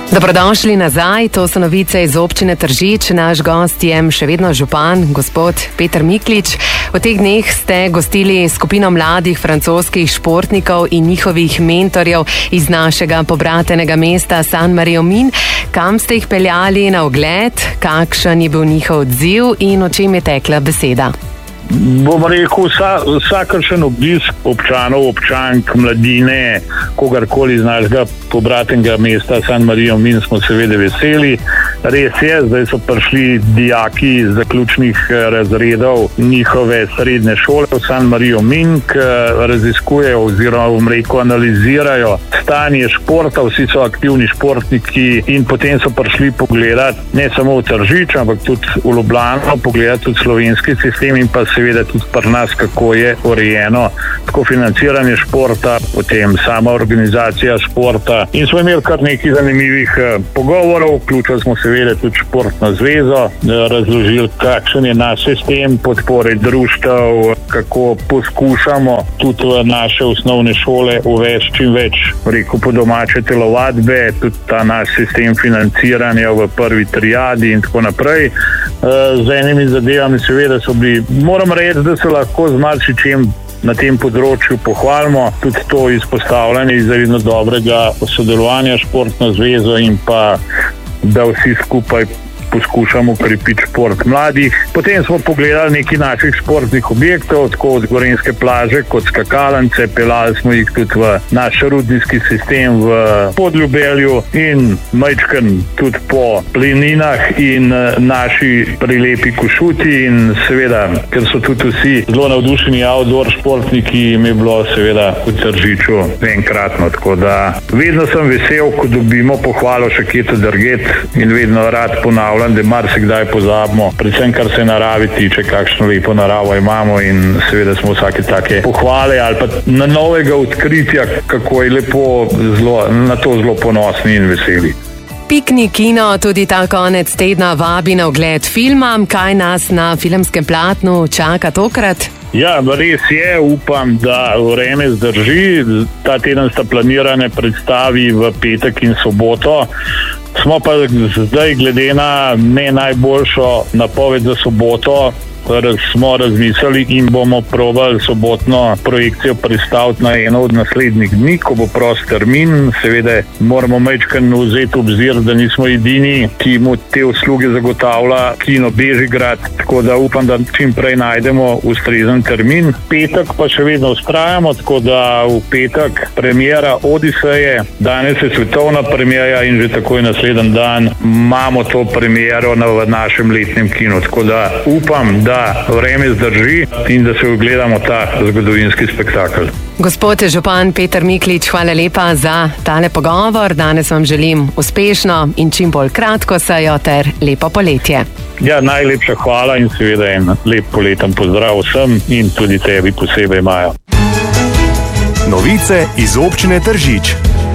Dobrodošli nazaj, to so novice iz občine Tržič. Naš gost je še vedno župan, gospod Peter Miklič. V teh dneh ste gostili skupino mladih francoskih športnikov in njihovih mentorjev iz našega pobratenega mesta San Marijo-Min. Kam ste jih peljali na ogled, kakšen je bil njihov odziv in o čem je tekla beseda? Bom rekel, vsakršen obisk občanov, občank, mladine, kogarkoli iz našega pobratenega mesta San Marijo-Min smo seveda veseli. Res je, zdaj so prišli dijaki zaključnih razredov njihove srednje šole v San Marijo-Min, ki raziskujejo oziroma analizirajo stanje športa, vsi so aktivni športniki in potem so prišli pogledati ne samo v Tržič, ampak tudi v Ljubljano, pogledati tudi slovenski sistem in pa seveda tudi pri nas, kako je urejeno tako financiranje športa, potem sama organizacija športa. In smo imeli kar nekaj zanimivih pogovorov, vključili smo seveda tudi športno zvezo, razložili, kakšen je naš sistem podpore društev, kako poskušamo tudi v naše osnovne šole uvesti čim več, rekel po domače, telovadbe, tudi ta naš sistem financiranja v prvi triadi in tako naprej. Z enimi zadevami seveda so bili, moram reči, da se lahko z marsičem na tem področju pohvalimo, tudi to izpostavljanje izredno dobrega sodelovanja športno zvezo in pa da vsi skupaj poskušamo krepiti šport mladih. Potem smo pogledali nekaj naših športnih objektov, tako od Gorenjske plaže kot skakalnice, pelali smo jih tudi v naš rudniški sistem v Podljubelju in majčken tudi po pleninah in naši prelepi Košuti in seveda, ker so tudi vsi zelo navdušeni outdoor športniki, mi je bilo seveda v Tržiču enkratno, tako da vedno sem vesel, ko dobimo pohvalo še kje drugje in vedno rad ponavljam, da marsikdaj pozabimo, predvsem kar se naravi tiče, kakšno lepo naravo imamo in seveda smo vsake take pohvale ali pa na novega odkritja, kako je lepo, na to zelo ponosni in veseli. Piknik kino tudi ta konec tedna vabi na ogled filma. Kaj nas na filmskem platnu čaka tokrat? Ja, res je, upam, da vreme zdrži. Ta teden sta planirane predstavi v petek in soboto. Smo pa zdaj glede na ne najboljšo napoved za soboto, smo razmislili in bomo probali sobotno projekcijo prestaviti na eno od naslednjih dni, ko bo prost termin. Seveda moramo majčkeno vzeti obzir, da nismo edini, ki mu te usluge zagotavlja Kino Bežigrad, tako da upam, da čim prej najdemo ustrezen termin. Petek pa še vedno vztrajamo, tako da v petek premiera Odiseje, danes je svetovna premiera in že takoj naslednji dan imamo to premiero v našem letnem kinu, tako da upam, da vreme zdrži in da se ogledamo ta zgodovinski spektakel. Gospod župan Peter Miklič, hvala lepa za tale pogovor. Danes vam želim uspešno in čim bolj kratko sejo ter lepo poletje. Ja, najlepša hvala in seveda en lep poleten pozdrav vsem in tudi tebi posebej, Maja. Novice iz občine Tržič.